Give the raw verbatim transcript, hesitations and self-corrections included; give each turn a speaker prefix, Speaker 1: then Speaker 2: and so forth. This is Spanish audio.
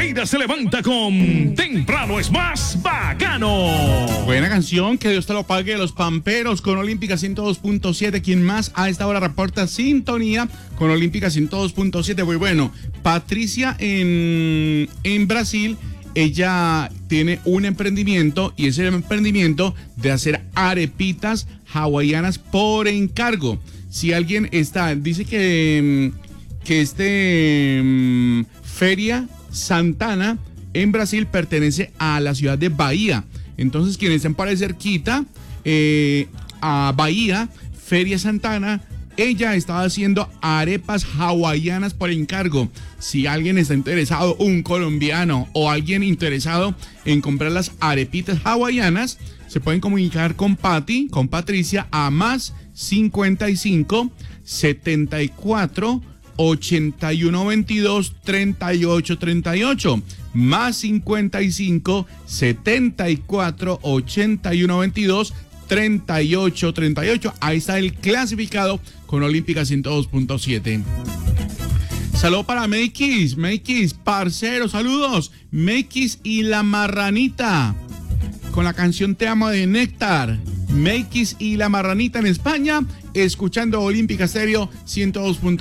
Speaker 1: Pereira se levanta con Temprano es más bacano.
Speaker 2: Buena canción, que Dios te lo pague de los Pamperos con Olímpica ciento dos punto siete. Quien más a esta hora reporta sintonía con Olímpica ciento dos punto siete. Muy bueno. Patricia en, en Brasil, ella tiene un emprendimiento y es el emprendimiento de hacer arepitas hawaianas por encargo. Si alguien está, dice que, que este um, Feria Santana en Brasil pertenece a la ciudad de Bahía. Entonces, quienes estén por ahí cerquita, eh, a Bahía, Feria Santana, ella estaba haciendo arepas hawaianas por encargo. Si alguien está interesado, un colombiano o alguien interesado en comprar las arepitas hawaianas, se pueden comunicar con Patti, con Patricia, a más cincuenta y cinco, setenta y cuatro, ochenta y uno, veintidós, treinta y ocho, treinta y ocho. Más cincuenta y cinco, setenta y cuatro, ochenta y uno, veintidós, treinta y ocho, treinta y ocho. Ahí está el clasificado con Olímpica ciento dos punto siete. Saludos para Meikis, Meikis, parceros, saludos. Meikis y la Marranita con la canción Te Amo de Néctar. Meikis y la Marranita en España, escuchando Olímpica Stereo ciento dos punto siete.